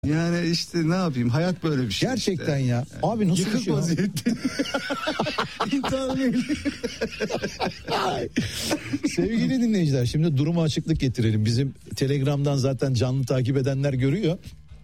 Yani işte ne yapayım, hayat böyle bir şey. Gerçekten işte. ya. Abi nasıl Yıkık bir şey? vaziyette. İntihar Sevgili dinleyiciler, şimdi duruma açıklık getirelim. Bizim Telegram'dan zaten canlı takip edenler görüyor.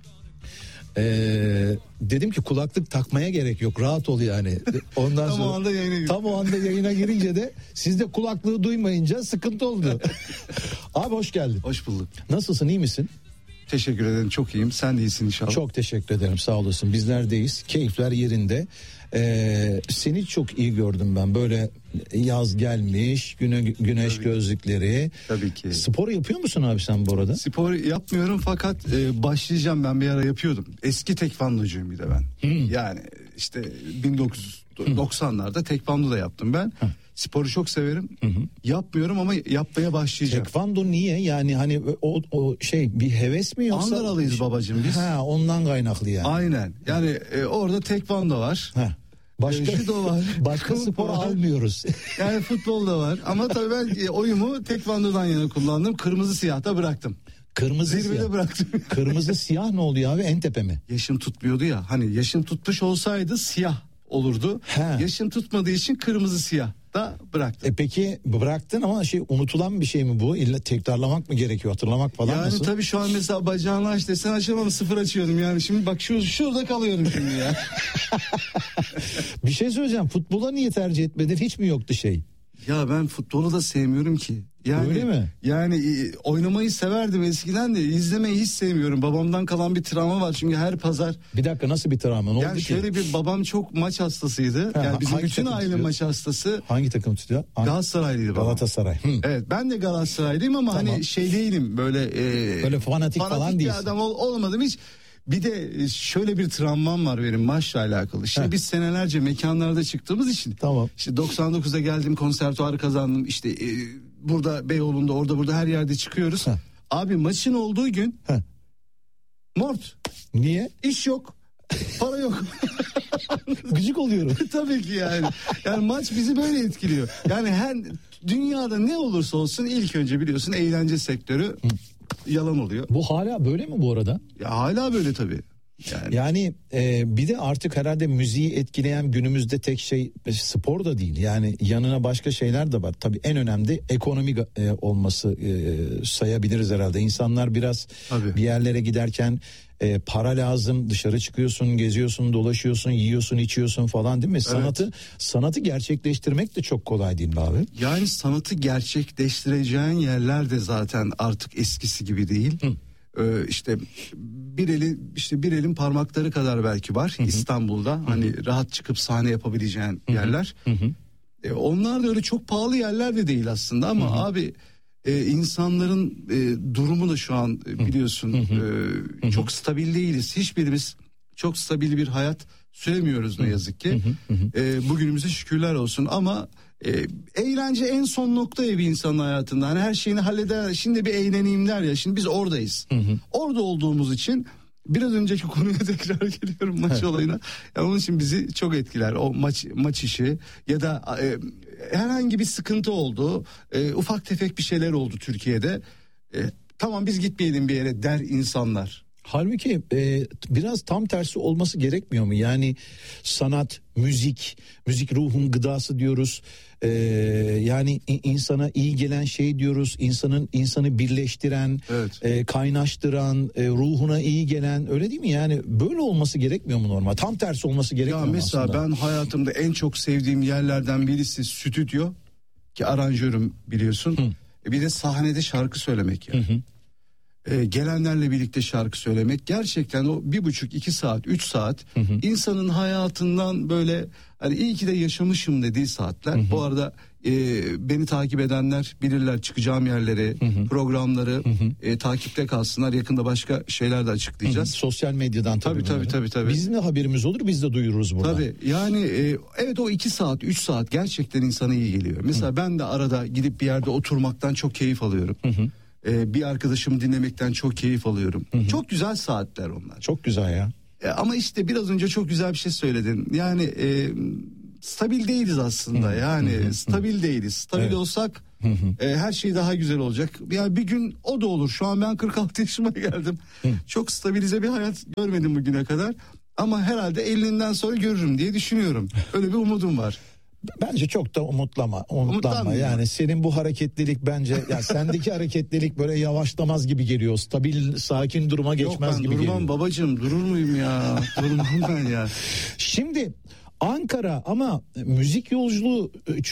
Dedim ki kulaklık takmaya gerek yok, rahat ol yani. Ondan Tam sonra o anda yayına girdim. Tam o anda yayına girince de siz de kulaklığı duymayınca sıkıntı oldu. Abi hoş geldin. Hoş bulduk. Nasılsın, iyi misin? Teşekkür ederim, çok iyiyim. Sen de iyisin inşallah. Çok teşekkür ederim, sağ olasın. Bizler deyiz. Keyifler yerinde. Seni çok iyi gördüm ben. Böyle yaz gelmiş, güneş Tabii. gözlükleri. Tabii ki. Spor yapıyor musun abi sen bu arada? Spor yapmıyorum fakat başlayacağım, ben bir ara yapıyordum. Eski tekvandocuyum bir de ben. Yani işte 1990'larda tekvando da yaptım ben. Sporu çok severim. Yapmıyorum ama yapmaya başlayacağım. Tekvando niye? Yani hani o şey bir heves mi yoksa? Ankaralıyız babacığım biz. Ha, ondan kaynaklı yani. Aynen. Yani orada tekvando var. Ha. Başka Judo var. Başka spor almıyoruz. Yani futbol da var. Ama tabii ben oyumu tekvandodan yana kullandım. Kırmızı siyahta bıraktım. Kırmızı Zirvede siyah. bıraktım. Kırmızı siyah ne oluyor abi, en tepe mi? Yaşım tutmuyordu ya. Hani yaşım tutmuş olsaydı siyah olurdu. He. Yaşım tutmadığı için kırmızı siyah da bıraktım. Peki bıraktın ama unutulan bir şey mi bu? İlla tekrarlamak mı gerekiyor? Hatırlamak falan Yani nasıl? tabii şu an mesela bacağını aç desen açamam, sıfır açıyordum yani. Şimdi bak şurada kalıyorum şimdi ya. Bir şey söyleyeceğim. Futbola niye tercih etmedin? Hiç mi yoktu şey? Ya ben futbolu da sevmiyorum ki. Yani, öyle mi? Yani oynamayı severdim eskiden de izlemeyi hiç sevmiyorum. Babamdan kalan bir travma var çünkü her pazar. Bir dakika, nasıl bir travma? Ne oldu Yani ki? şöyle bir, babam çok maç hastasıydı. Ha, Yani bizim hangi bütün takım aile tutuyor? maç hastası. Hangi takım tutuyor? Galatasaraylıydı babam. Galatasaray. Evet, ben de Galatasaraylıyım ama Tamam. hani şey değilim böyle. Böyle fanatik falan bir değilsin. adam olmadım hiç. Bir de şöyle bir travmam var benim maçla alakalı. Şimdi biz senelerce mekanlarda çıktığımız için. Tamam. İşte 99'da geldim, konservatuarı kazandım. İşte burada Beyoğlu'nda, orada burada her yerde çıkıyoruz. Abi maçın olduğu gün mort. Niye? İş yok. Para yok. Gıcık oluyorum. Tabii ki yani. Yani maç bizi böyle etkiliyor. Yani her dünyada ne olursa olsun ilk önce biliyorsun eğlence sektörü yalan oluyor. Bu hala böyle mi bu arada? Ya hala böyle tabii. Yani bir de artık herhalde müziği etkileyen günümüzde tek şey spor da değil. Yani yanına başka şeyler de var. Tabii en önemli ekonomi olması sayabiliriz herhalde. İnsanlar biraz bir yerlere giderken para lazım, dışarı çıkıyorsun, geziyorsun, dolaşıyorsun, yiyorsun, içiyorsun falan, değil mi? Sanatı gerçekleştirmek de çok kolay değil mi abi? Yani sanatı gerçekleştireceğin yerler de zaten artık eskisi gibi değil. İşte bir elin parmakları kadar belki var İstanbul'da. Hani rahat çıkıp sahne yapabileceğin yerler. Onlar da öyle çok pahalı yerler de değil aslında ama abi insanların durumu da şu an biliyorsun çok stabil değiliz. Hiçbirimiz çok stabil bir hayat süremiyoruz ne yazık ki. Bugünümüze şükürler olsun ama eğlence en son noktaya bir insanın hayatında. Hani her şeyini halleder, şimdi bir eğleneyim der ya, şimdi biz oradayız. Orada olduğumuz için biraz önceki konuya tekrar geliyorum, maç olayına. Yani onun için bizi çok etkiler o maç işi ya da herhangi bir sıkıntı oldu, ufak tefek bir şeyler oldu Türkiye'de. Tamam biz gitmeyelim bir yere der insanlar. Halbuki biraz tam tersi olması gerekmiyor mu? Yani sanat, müzik ruhun gıdası diyoruz. Yani insana iyi gelen şey diyoruz. İnsanı birleştiren, kaynaştıran, ruhuna iyi gelen, öyle değil mi? Yani böyle olması gerekmiyor mu normal? Tam tersi olması gerekmiyor mu aslında? Ya mesela ben hayatımda en çok sevdiğim yerlerden birisi stüdyo, ki aranjörüm biliyorsun. Bir de sahnede şarkı söylemek yani. Gelenlerle birlikte şarkı söylemek gerçekten o 1,5-2 saat 3 saat insanın hayatından böyle hani iyi ki de yaşamışım dediği saatler. Bu arada beni takip edenler bilirler, çıkacağım yerleri, programları takipte kalsınlar. Yakında başka şeyler de açıklayacağız. Sosyal medyadan tabii. Bizim de haberimiz olur, biz de duyururuz burada. Tabii yani evet, o 2 saat 3 saat gerçekten insana iyi geliyor. Mesela ben de arada gidip bir yerde oturmaktan çok keyif alıyorum. Bir arkadaşımı dinlemekten çok keyif alıyorum. Çok güzel saatler onlar. Çok güzel ya. Ama işte biraz önce çok güzel bir şey söyledin. Yani stabil değiliz aslında. Yani stabil değiliz. Stabil olsak Her şey daha güzel olacak. Yani bir gün o da olur. Şu an ben 46 yaşıma geldim. Çok stabilize bir hayat görmedim bugüne kadar. Ama herhalde 50'den sonra görürüm diye düşünüyorum. Öyle bir umudum var. Bence çok da umutlanma. Yani senin bu hareketlilik bence ya sendeki hareketlilik böyle yavaşlamaz gibi geliyor. Stabil, sakin duruma geçmez gibi geliyor. Durmam babacığım, durur muyum ya? Durmam ben ya. Şimdi Ankara ama müzik yolculuğu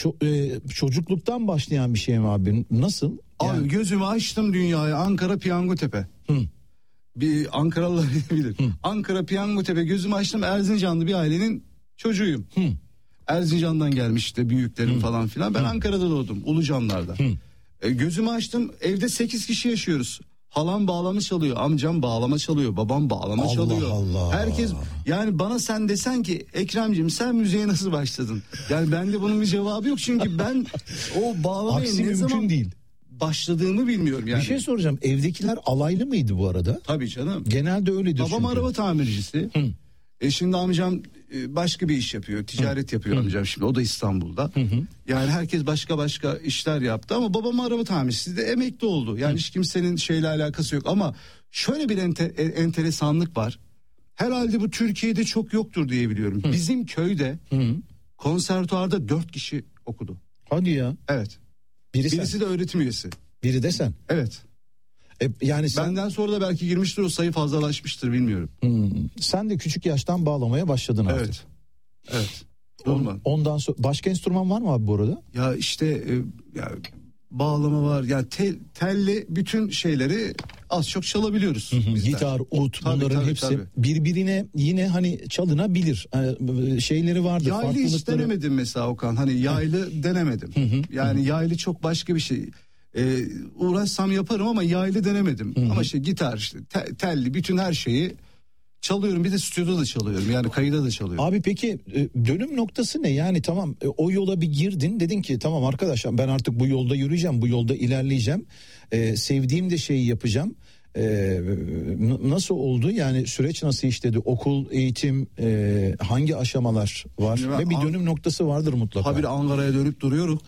çocukluktan başlayan bir şey mi abi? Nasıl? Yani... Abi gözümü açtım dünyaya. Ankara Piyangotepe. Bir Ankaralılar bilir. Ankara Piyangotepe, gözümü açtım, Erzincanlı bir ailenin çocuğuyum. Erzincan'dan gelmiş işte büyüklerim falan filan. Ben Ankara'da doğdum, Ulucanlar'da. Gözümü açtım, evde 8 kişi yaşıyoruz. Halam bağlama çalıyor, amcam bağlama çalıyor, babam bağlama çalıyor. Allah. Herkes, yani bana sen desen ki Ekremciğim sen müziğe nasıl başladın? Yani bende bunun bir cevabı yok, çünkü ben o bağlamaya ne zaman değil. başladığımı bilmiyorum yani. Bir şey soracağım, evdekiler alaylı mıydı bu arada? Tabii canım. Genelde öyledir. Babam çünkü araba tamircisi. Şimdi amcam başka bir iş yapıyor, ticaret yapıyor amcam şimdi, o da İstanbul'da. Yani herkes başka işler yaptı ama babam araba tamircisi de emekli oldu. Yani hiç kimsenin şeyle alakası yok ama şöyle bir enteresanlık var. Herhalde bu Türkiye'de çok yoktur diye biliyorum. Bizim köyde konservatuarda 4 kişi okudu. Hadi ya. Evet. Birisi de öğretim üyesi. Biri de sen. Evet. Yani sen... Benden sonra da belki girmiştir, o sayı fazlalaşmıştır, bilmiyorum. Sen de küçük yaştan bağlamaya başladın artık. Evet. Ondan sonra başka enstrüman var mı abi bu arada? Ya işte bağlama var. Yani telli bütün şeyleri az çok çalabiliyoruz. Gitar, ut, bunların hepsi birbirine yine hani çalınabilir. Şeyleri vardır. Yaylı hiç denemedim mesela Okan. Hani yaylı denemedim. Yani yaylı çok başka bir şey. Uğraşsam yaparım ama yaylı denemedim. Ama işte gitar, işte telli, bütün her şeyi çalıyorum. Bir de stüdyoda da çalıyorum. Yani kayıda da çalıyorum. Abi peki dönüm noktası ne? Yani tamam o yola bir girdin. Dedin ki tamam arkadaşlar, ben artık bu yolda yürüyeceğim. Bu yolda ilerleyeceğim. Sevdiğim de şeyi yapacağım. Nasıl oldu? Yani süreç nasıl işledi? Okul, eğitim, hangi aşamalar var? Ve bir dönüm noktası vardır mutlaka. Habire Ankara'ya dönüp duruyoruz.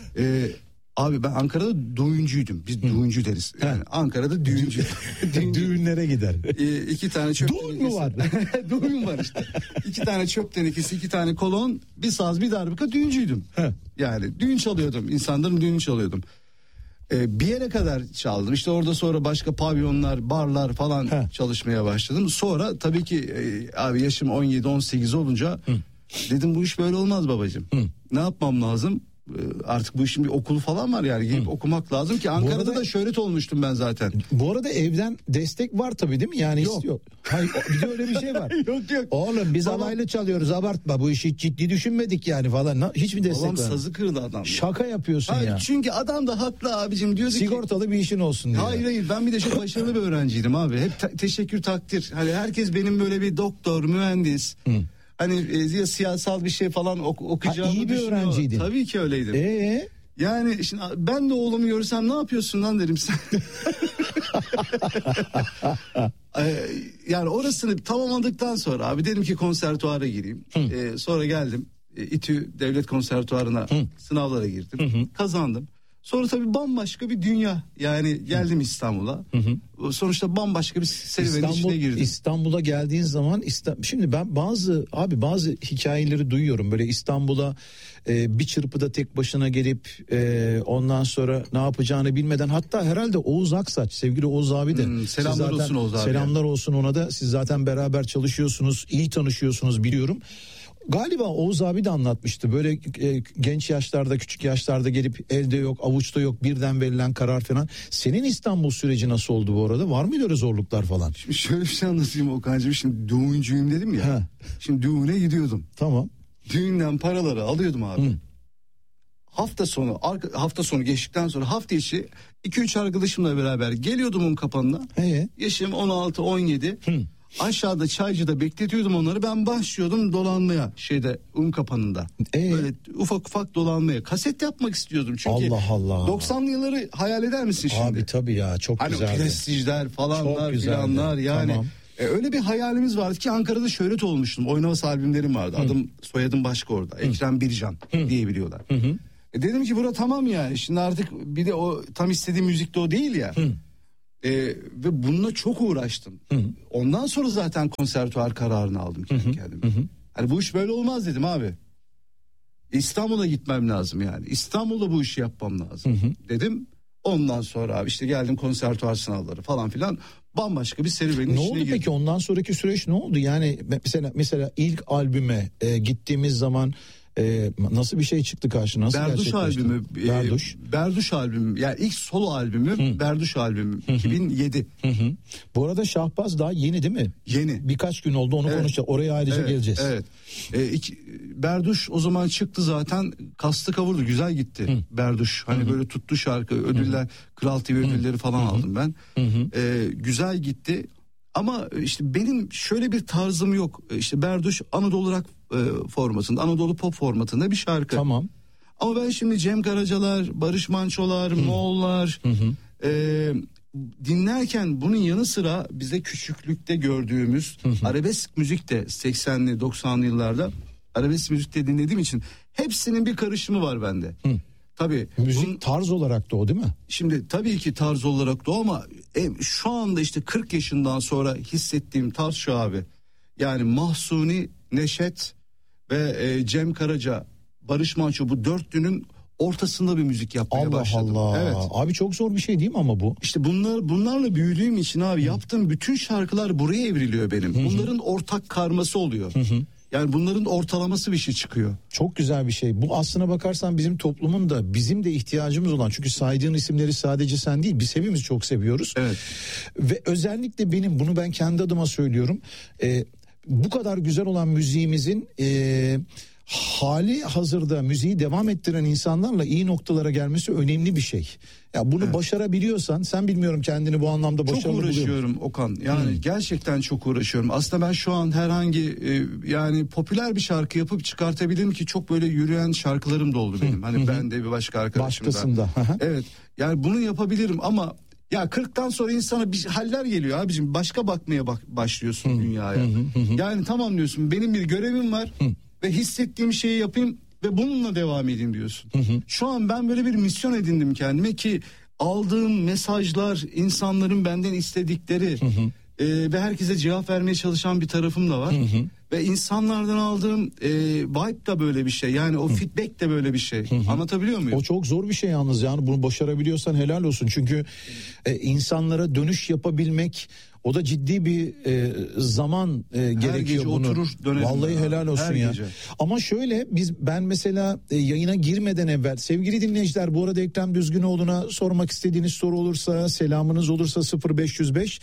Abi ben Ankara'da düğüncüydüm. Biz düğüncü deriz. Yani Ankara'da düğüncü. Düğünlere gider. 2 tane çöp tenekesi. Düğün mü var? Düğün var işte. 2 tane çöp tenekesi, 2 tane kolon, bir saz, bir darbuka, düğüncüydüm. Yani düğün çalıyordum. İnsanların düğünü çalıyordum. Bir yere kadar çaldım. İşte orada sonra başka pavyonlar, barlar falan çalışmaya başladım. Sonra tabii ki abi yaşım 17-18 olunca dedim bu iş böyle olmaz babacığım. Ne yapmam lazım? Artık bu işin bir okulu falan var yani, gidip okumak lazım ki Ankara'da da şöhret olmuştum ben zaten. Bu arada evden destek var tabii değil mi? Yani yok. Hayır, bir de öyle bir şey var. yok. Oğlum biz alaylı çalıyoruz, abartma, bu işi ciddi düşünmedik yani falan. Hiç mi destek var? Babam sazı kırdı adam. Şaka yapıyorsun ya. Çünkü adam da haklı abicim, diyordu ki. Sigortalı bir işin olsun diye. Hayır ben bir de çok başarılı bir öğrenciydim abi. Hep teşekkür takdir. Hani herkes benim böyle bir doktor, mühendis. Hani ya siyasal bir şey falan okuyacağımı iyi bir düşünüyor. öğrenciydin. Tabii ki öyleydim. Yani şimdi ben de oğlumu görsem ne yapıyorsun lan derim sen. Yani orasını tamamladıktan sonra abi dedim ki konservatuara gireyim. Sonra geldim İTÜ Devlet Konservatuarına sınavlara girdim. Kazandım. Sonra tabii bambaşka bir dünya. Yani geldim İstanbul'a. Sonuçta bambaşka bir serüvenin içine girdim. İstanbul'a geldiğin zaman şimdi ben bazı hikayeleri duyuyorum. Böyle İstanbul'a bir çırpıda tek başına gelip ondan sonra ne yapacağını bilmeden, hatta herhalde Oğuz Aksaç, sevgili Oğuz abi de. Selamlar olsun Oğuz abi. Selamlar olsun ona da. Siz zaten beraber çalışıyorsunuz, iyi tanışıyorsunuz biliyorum. Galiba Oğuz abi de anlatmıştı. Böyle genç yaşlarda, küçük yaşlarda gelip elde yok, avuçta yok, birden verilen karar falan. Senin İstanbul süreci nasıl oldu bu arada? Var mıydı öyle zorluklar falan? Şimdi şöyle bir şey anlatayım Okan'cığım. Şimdi düğüncüyüm dedim ya. Şimdi düğüne gidiyordum. Tamam. Düğünden paraları alıyordum abi. Hafta sonu geçtikten sonra hafta içi 2-3 arkadaşımla beraber geliyordum Unkapanı'na. Yaşım 16-17. Aşağıda Çaycı'da bekletiyordum onları. Ben başlıyordum dolanmaya Unkapanı'nda. Böyle ufak dolanmaya. Kaset yapmak istiyordum çünkü. Allah. 90'lı yılları hayal eder misin şimdi? Abi tabii ya, çok hani güzeldi. Hani prestijler falanlar filanlar yani. Tamam. Öyle bir hayalimiz vardı ki Ankara'da şöhret olmuştum. Oynaması albümlerim vardı. Adım soyadım başka orada. Ekrem Bircan diye biliyorlar. Dedim ki bura tamam yani. Şimdi artık bir de o tam istediğim müzik de o değil ya. Ve bununla çok uğraştım. Ondan sonra zaten konservatuvar kararını aldım kendi kendime. Hani bu iş böyle olmaz dedim abi. İstanbul'a gitmem lazım yani. İstanbul'da bu işi yapmam lazım dedim. Ondan sonra abi işte geldim konservatuvar sınavları falan filan. Bambaşka bir serüvenin içine girdim. Ne oldu peki ondan sonraki süreç ne oldu? Yani mesela ilk albüme gittiğimiz zaman nasıl bir şey çıktı karşına? Nasıl Berduş albümü. Berduş albümü. Yani ilk solo albümü Berduş albümü 2007. Bu arada Şahbaz daha yeni değil mi? Yeni. Birkaç gün oldu onu konuşacağız. Oraya ayrıca geleceğiz. Evet. Berduş o zaman çıktı zaten, kastı kavurdu, güzel gitti. Berduş hani böyle tuttu şarkı, ödüller, Kral TV ödülleri falan aldım ben. Güzel gitti. Ama işte benim şöyle bir tarzım yok. İşte Berduş Anadolu rock formatında, Anadolu pop formatında bir şarkı. Tamam. Ama ben şimdi Cem Karacalar, Barış Manço'lar, Moğollar dinlerken bunun yanı sıra bize küçüklükte gördüğümüz arabesk müzik de 80'li 90'lı yıllarda arabesk müzik de dinlediğim için hepsinin bir karışımı var bende. Tabii müzik tarz olarak da o değil mi? Şimdi tabii ki tarz olarak da o ama şu anda işte 40 yaşından sonra hissettiğim tarz şu abi. Yani Mahsuni, Neşet ve Cem Karaca, Barış Manço, bu dörtlünün ortasında bir müzik yapmaya başladım. Allah. Evet. Abi çok zor bir şey değil mi ama bu? İşte bunlarla büyüdüğüm için abi yaptığım bütün şarkılar buraya evriliyor benim. Bunların ortak karması oluyor. Yani bunların ortalaması bir şey çıkıyor. Çok güzel bir şey. Bu aslına bakarsan bizim toplumun da bizim de ihtiyacımız olan. Çünkü saydığın isimleri sadece sen değil, biz hepimiz çok seviyoruz. Evet. Ve özellikle bunu ben kendi adıma söylüyorum. Bu kadar güzel olan müziğimizin hali hazırda müziği devam ettiren insanlarla iyi noktalara gelmesi önemli bir şey. Ya bunu başarabiliyorsan, sen bilmiyorum kendini bu anlamda başarılı buluyor musun? Çok uğraşıyorum Okan. Yani gerçekten çok uğraşıyorum. Aslında ben şu an herhangi yani popüler bir şarkı yapıp çıkartabilirim ki çok böyle yürüyen şarkılarım da oldu benim. Hani ben de bir başka arkadaşım da. Başkasında. Evet. Yani bunu yapabilirim ama ya 40'tan sonra insana bir haller geliyor abicim. Başka bakmaya başlıyorsun dünyaya. Yani tamam diyorsun, benim bir görevim var ve hissettiğim şeyi yapayım ve bununla devam edeyim diyorsun. Şu an ben böyle bir misyon edindim kendime ki aldığım mesajlar, insanların benden istedikleri ve herkese cevap vermeye çalışan bir tarafım da var. Ve insanlardan aldığım vibe da böyle bir şey. Yani o feedback de böyle bir şey. Anlatabiliyor muyum? O çok zor bir şey yalnız, yani bunu başarabiliyorsan helal olsun. Çünkü insanlara dönüş yapabilmek, o da ciddi bir zaman gerekiyor bunu. Vallahi helal olsun ya. Gece. Ama şöyle ben mesela yayına girmeden evvel sevgili dinleyiciler, bu arada Ekrem Düzgünoğlu'na sormak istediğiniz soru olursa, selamınız olursa 0505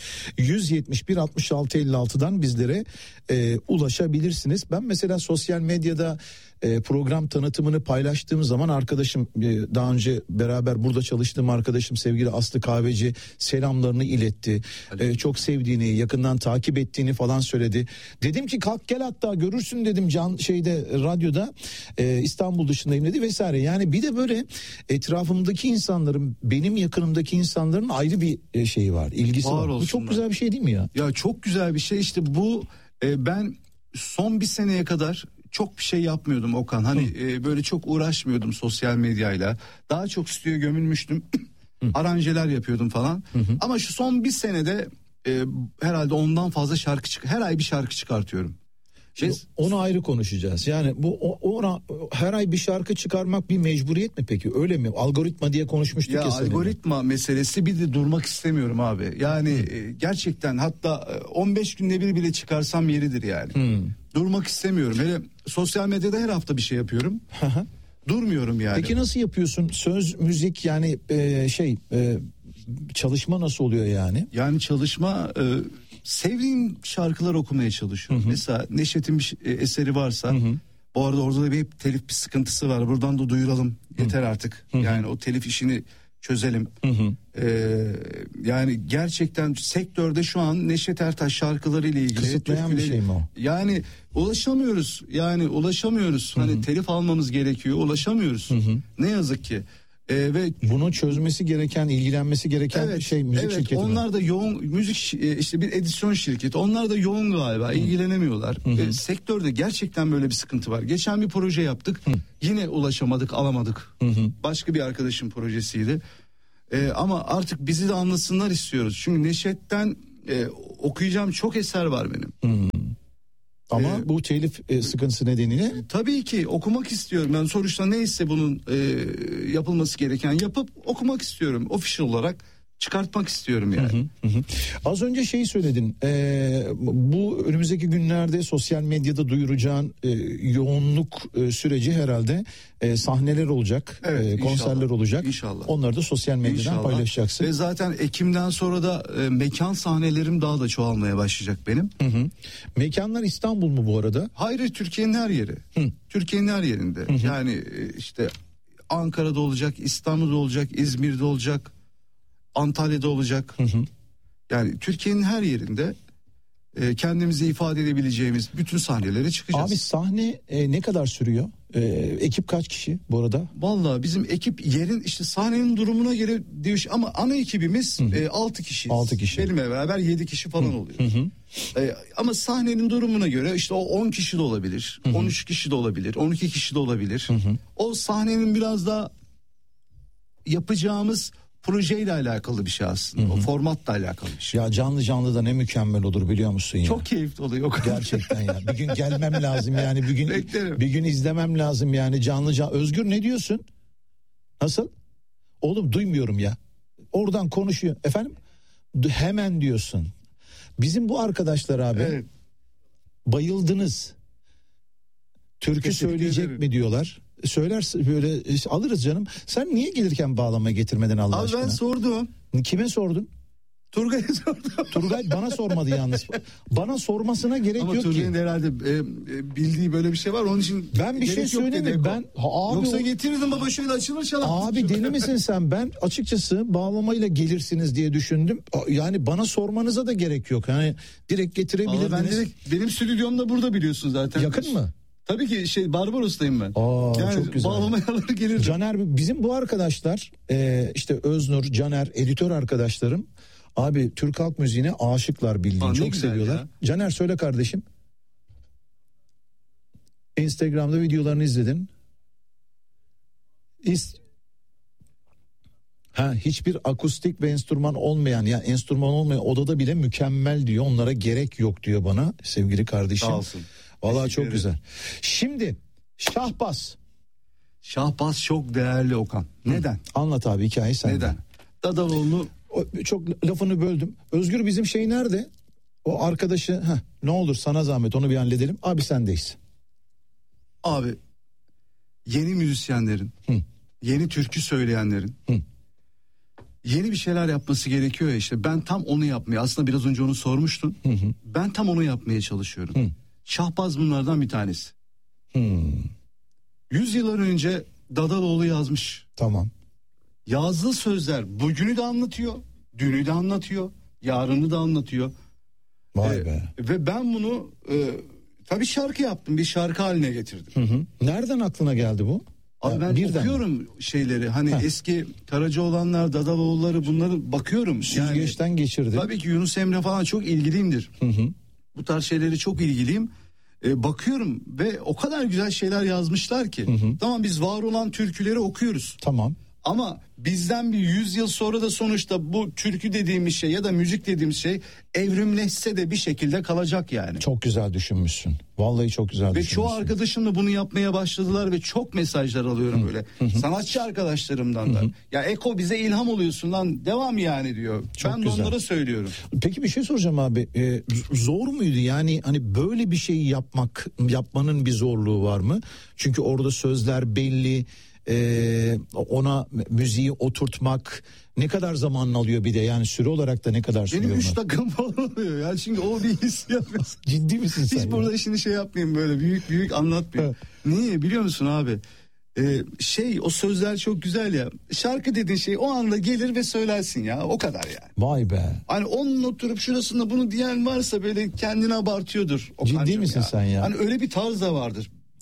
171 66 56'dan bizlere ulaşabilirsiniz. Ben mesela sosyal medyada program tanıtımını paylaştığım zaman arkadaşım, daha önce beraber burada çalıştığım arkadaşım sevgili Aslı Kahveci selamlarını iletti. Çok sevdiğini, yakından takip ettiğini falan söyledi. Dedim ki kalk gel, hatta görürsün dedim radyoda, İstanbul dışındayım dedi vesaire. Yani bir de böyle etrafımdaki insanların, benim yakınımdaki insanların ayrı bir şeyi var, ilgisi var. Bu çok güzel bir şey değil mi ya? Ya çok güzel bir şey işte bu. Ben son bir seneye kadar çok bir şey yapmıyordum Okan. Hani böyle çok uğraşmıyordum sosyal medyayla. Daha çok stüdyoya gömülmüştüm. Aranjeler yapıyordum falan. Ama şu son bir senede herhalde ondan fazla şarkı her ay bir şarkı çıkartıyorum. Onu ayrı konuşacağız. Yani ona her ay bir şarkı çıkarmak bir mecburiyet mi peki? Öyle mi? Algoritma diye konuşmuştuk ya. Algoritma meselesi, bir de durmak istemiyorum abi. Yani gerçekten hatta 15 günde bir bile çıkarsam yeridir yani. Durmak istemiyorum. Hele sosyal medyada her hafta bir şey yapıyorum. Durmuyorum yani. Peki nasıl yapıyorsun? Söz, müzik, yani çalışma nasıl oluyor yani? Yani çalışma, sevdiğim şarkılar okumaya çalışıyorum. Mesela Neşet'in bir eseri varsa, bu arada orada da bir telif bir sıkıntısı var. Buradan da duyuralım. Yeter artık. Yani o telif işini çözelim. Yani gerçekten sektörde şu an Neşet Ertaş şarkıları ile ilgili kısıtlayan bir şey mi o? Yani ulaşamıyoruz. Hani telif almamız gerekiyor. Ulaşamıyoruz. Ne yazık ki. Ve bunu çözmesi gereken, ilgilenmesi gereken müzik şirketi. Onlar da yoğun müzik işte bir edisyon şirketi. Onlar da yoğun galiba, ilgilenemiyorlar. Sektörde gerçekten böyle bir sıkıntı var. Geçen bir proje yaptık. Yine ulaşamadık, alamadık. Başka bir arkadaşın projesiydi. Ama artık bizi de anlasınlar istiyoruz. Çünkü Neşet'ten okuyacağım çok eser var benim. Ama bu telif sıkıntısı nedeniyle tabii ki okumak istiyorum. Ben sonuçta neyse bunun yapılması gereken yapıp okumak istiyorum. Official olarak çıkartmak istiyorum yani. Az önce şeyi söyledin. Bu önümüzdeki günlerde sosyal medyada duyuracağın yoğunluk süreci herhalde sahneler olacak, konserler inşallah, olacak. İnşallah. Onları da sosyal medyadan inşallah paylaşacaksın. Ve zaten Ekim'den sonra da mekan sahnelerim daha da çoğalmaya başlayacak benim. Mekanlar İstanbul mu bu arada? Hayır, Türkiye'nin her yeri. Türkiye'nin her yerinde. Yani işte Ankara'da olacak, İstanbul'da olacak, İzmir'de olacak, Antalya'da olacak. Yani Türkiye'nin her yerinde kendimizi ifade edebileceğimiz bütün sahnelere çıkacağız. Abi sahne ne kadar sürüyor? Ekip kaç kişi bu arada? Vallahi bizim ekip yerin işte sahnenin durumuna göre değişiyor ama ana ekibimiz 6 kişiyiz. 6 kişi. Benimle beraber 7 kişi falan oluyor. Ama sahnenin durumuna göre işte o 10 kişi de olabilir, 13 kişi de olabilir, 12 kişi de olabilir. O sahnenin biraz da yapacağımız projeyle alakalı bir şey aslında. O formatla alakalı bir şey. Ya canlı da ne mükemmel olur biliyor musun ya? Çok keyifli oluyor. Gerçekten ya. Bir gün gelmem lazım yani. Bir gün izlemem lazım yani canlı. Özgür ne diyorsun? Nasıl? Oğlum duymuyorum ya. Oradan konuşuyor. Efendim? Hemen diyorsun. Bizim bu arkadaşlar abi bayıldınız. Türkü söyleyecek mi diyorlar. Söylersin böyle alırız canım. Sen niye gelirken bağlama getirmedin Allah aşkına? Ben sordum. Kime sordun? Turgay'a sordum. Turgay bana sormadı yalnız. Bana sormasına gerek yok ki. Ama Turgay'ın herhalde bildiği böyle bir şey var. Onun için ben bir şey söyleyeyim mi? Yoksa getirirdim baba şöyle açılır çalar. Abi deli misin sen? Ben açıkçası bağlamayla gelirsiniz diye düşündüm. Yani bana sormanıza da gerek yok. Yani direkt getirebilirdiniz. Benim stüdyom da burada biliyorsun zaten. Yakın mı? Tabii ki Barbaros'tayım ben. Yani çok güzel. Bağlamayaları gelir. Caner, bizim bu arkadaşlar işte Öznur, Caner, editör arkadaşlarım. Abi Türk halk müziğine aşıklar bildiğin, çok seviyorlar. Ya. Caner söyle kardeşim. Instagram'da videolarını izledin. Hiçbir akustik ve enstrüman olmayan, yani enstrüman olmayan odada bile mükemmel diyor. Onlara gerek yok diyor bana sevgili kardeşim. Sağ olsun. Vallahi çok güzel. Şimdi Şahbaz. Şahbaz çok değerli Okan. Neden? Anlat abi, hikayeyi sen. Neden? Dadaloğlu. Çok lafını böldüm. Özgür bizim şey nerede? O arkadaşı ne olur sana zahmet onu bir halledelim. Abi sendeyiz. Abi yeni müzisyenlerin, yeni türkü söyleyenlerin yeni bir şeyler yapması gerekiyor ya işte. Ben tam onu yapmaya, aslında biraz önce onu sormuştun. Ben tam onu yapmaya çalışıyorum. Şahbaz bunlardan bir tanesi. 100 yıllar önce Dadaloğlu yazmış. Tamam. Yazdığı sözler bugünü de anlatıyor, dünü de anlatıyor, yarını da anlatıyor. Vay be. Ve ben bunu tabii şarkı yaptım, bir şarkı haline getirdim. Nereden aklına geldi bu? Abi ben okuyorum şeyleri, hani eski Karacaoğlanlar, Dadaloğulları, bunları bakıyorum. Süzgeçten geçirdim. Tabii ki Yunus Emre falan çok ilgiliyimdir. Bu tarz şeyleri çok ilgiliyim. Bakıyorum ve o kadar güzel şeyler yazmışlar ki. Tamam, biz var olan türküleri okuyoruz. Tamam. Ama bizden bir 100 yıl sonra da sonuçta bu türkü dediğimiz şey ya da müzik dediğimiz şey evrimleşse de bir şekilde kalacak yani. Çok güzel düşünmüşsün. Vallahi çok güzel düşünmüşsün. Ve çoğu arkadaşım da bunu yapmaya başladılar ve çok mesajlar alıyorum böyle. Sanatçı arkadaşlarımdan da. Ya Eko bize ilham oluyorsun lan, devam yani diyor. Çok ben güzel. De onlara söylüyorum. Peki bir şey soracağım abi. Zor muydu yani, hani böyle bir şeyi yapmanın bir zorluğu var mı? Çünkü orada sözler belli. Ona müziği oturtmak ne kadar zaman alıyor, bir de yani süre olarak da ne kadar sürüyor? Benim 3 dakikam falan oluyor ya, çünkü o bir hissiyat. Ciddi misin sen? Hiç burada şimdi şey yapmayayım, böyle büyük anlatmayayım. Niye biliyor musun abi? O sözler çok güzel ya. Şarkı dediğin şey o anda gelir ve söylersin ya, o kadar yani. Vay be. Hani onun oturup şurasında bunu diyen varsa böyle kendini abartıyordur. Ciddi misin ya. Sen ya? Hani öyle bir tarz da vardır.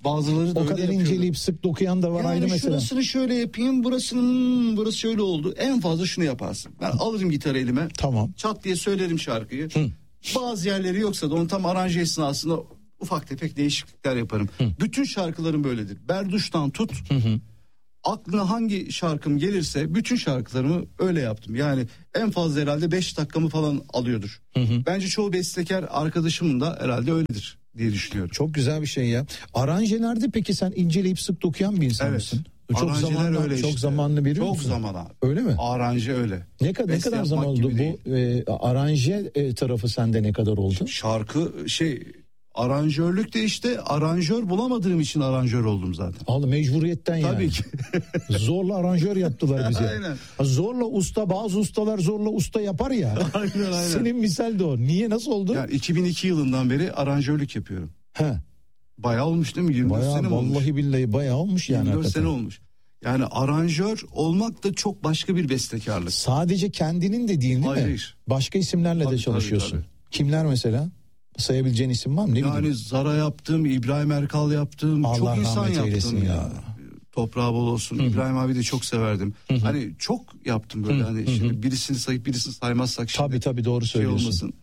Bazıları da o kadar inceleyip sık dokuyan da var, yani ayrı mesela. Şurasını şöyle yapayım, burası şöyle oldu. En fazla şunu yaparsın. Ben alırım gitarı elime. Tamam. Çat diye söylerim şarkıyı. Bazı yerleri yoksa da onu tam aranje esnasında ufak tefek değişiklikler yaparım. Bütün şarkılarım böyledir. Berduş'tan tut. Aklına hangi şarkım gelirse bütün şarkılarımı öyle yaptım. Yani en fazla herhalde 5 dakikamı falan alıyordur. Bence çoğu bestekar arkadaşımın da herhalde öyledir diye düşünüyorum. Çok güzel bir şey ya. Aranjelerde peki sen inceleyip sık dokuyan bir insan mısın? Çok zamanlı, öyle çok işte. zamanlı biri Çok misin? zaman abi. Öyle mi? Aranje öyle. Ne kadar zaman oldu bu aranje tarafı sende, ne kadar oldu? Şarkı aranjörlük de işte aranjör bulamadığım için aranjör oldum zaten. Allah, mecburiyetten yani. Tabii ki. Zorla aranjör yaptılar bize. Aynen. Zorla usta, bazı ustalar zorla usta yapar ya. Aynen. Senin misal de o. Niye, nasıl oldu? Yani 2002 yılından beri aranjörlük yapıyorum. He. Bayağı olmuş değil mi? 24 bayağı, sene mi olmuş? vallahi billahi bayağı olmuş yani. 24 hakikaten. sene olmuş. Yani aranjör olmak da çok başka bir bestekarlık. Sadece kendinin de değil mi? Hayır. Başka isimlerle de çalışıyorsun. Tabii. Kimler mesela? Sayabileceğin isim var mı? Ne yani bileyim? Zara yaptım, İbrahim Erkal yaptım. Allah çok insan rahmet eylesin yaptım ya. ya. Toprağı bol olsun. İbrahim abi de çok severdim. Hani çok yaptım böyle. Hani şimdi birisini sayıp birisini saymazsak şimdi. Tabii doğru söylüyorsun. Olmasın.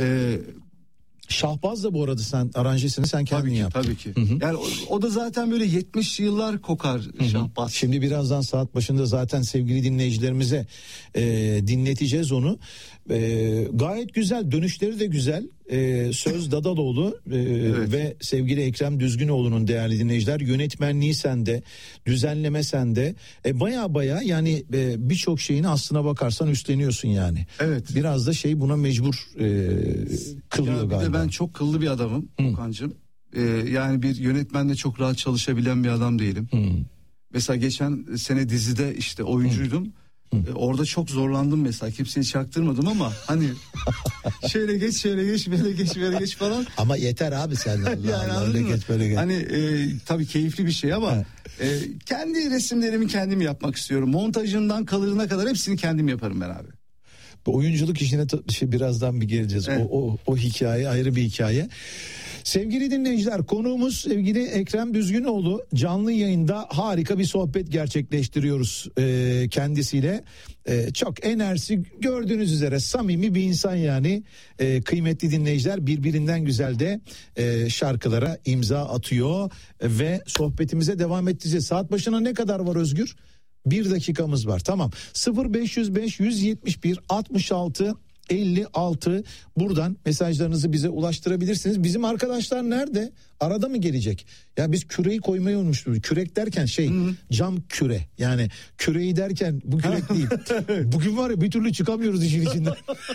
Şahbaz da bu arada sen aranjesini sen kendin yaptın. Tabii ki. Yani o da zaten böyle 70 yıllar kokar Şahbaz. Şimdi birazdan saat başında zaten sevgili dinleyicilerimize dinleteceğiz onu. Gayet güzel, dönüşleri de güzel. Söz Dadaloğlu Evet. ve sevgili Ekrem Düzgünoğlu'nun, değerli dinleyiciler, yönetmenliği sende, düzenleme sende. Baya yani birçok şeyini aslına bakarsan üstleniyorsun yani. Evet. Biraz da buna mecbur kılıyor Ya bir galiba. de ben çok kıllı bir adamım Okan'cığım. Yani bir yönetmenle çok rahat çalışabilen bir adam değilim. Mesela geçen sene dizide işte oyuncuydum. Orada çok zorlandım mesela, kimseyi çaktırmadım ama hani şöyle geç böyle geç falan. Ama yeter abi sen Yani öyle geç böyle geç. Hani tabii keyifli bir şey ama kendi resimlerimi kendim yapmak istiyorum. Montajından kalırına kadar hepsini kendim yaparım ben abi. Bu oyunculuk işine birazdan bir geleceğiz. Evet. O hikaye ayrı bir hikaye. Sevgili dinleyiciler, konuğumuz sevgili Ekrem Düzgünoğlu. Canlı yayında harika bir sohbet gerçekleştiriyoruz kendisiyle. Çok enerjisi, gördüğünüz üzere samimi bir insan yani. Kıymetli dinleyiciler, birbirinden güzel de şarkılara imza atıyor ve sohbetimize devam edeceğiz. Saat başına ne kadar var Özgür? 1 dakikamız var, tamam. 0505 171 66 56 buradan mesajlarınızı bize ulaştırabilirsiniz. Bizim arkadaşlar nerede? Arada mı gelecek? Ya biz küreği koymayı unutmuşuz. Kürek derken cam küre. Yani küreği derken bu kürek değil. Bugün var ya bir türlü çıkamıyoruz işin içinden.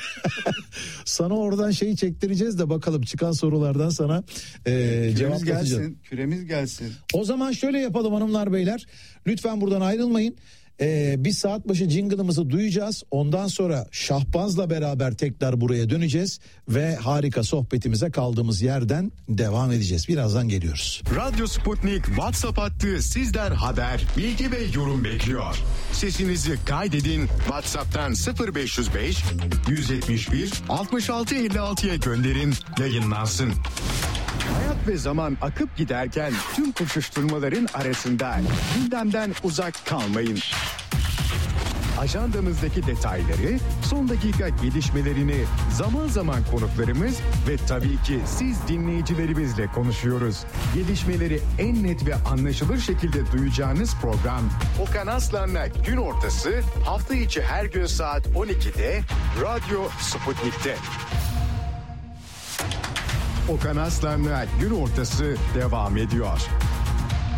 Sana oradan çektireceğiz de bakalım çıkan sorulardan sana cevaplatacağız. Küremiz gelsin. O zaman şöyle yapalım hanımlar beyler. Lütfen buradan ayrılmayın. Bir saat başı jingle'ımızı duyacağız. Ondan sonra Şahbaz'la beraber tekrar buraya döneceğiz ve harika sohbetimize kaldığımız yerden devam edeceğiz. Birazdan geliyoruz. Radyo Sputnik WhatsApp hattı sizden haber, bilgi ve yorum bekliyor. Sesinizi kaydedin, WhatsApp'tan 0505 171 66 56'ya gönderin, yayınlansın. Hayat ve zaman akıp giderken tüm koşuşturmaların arasında gündemden uzak kalmayın. Ajandamızdaki detayları, son dakika gelişmelerini, zaman zaman konuklarımız ve tabii ki siz dinleyicilerimizle konuşuyoruz. Gelişmeleri en net ve anlaşılır şekilde duyacağınız program Okan Aslan'la Gün Ortası, hafta içi her gün saat 12'de Radyo Sputnik'te. Okan Aslan'la Gün Ortası devam ediyor.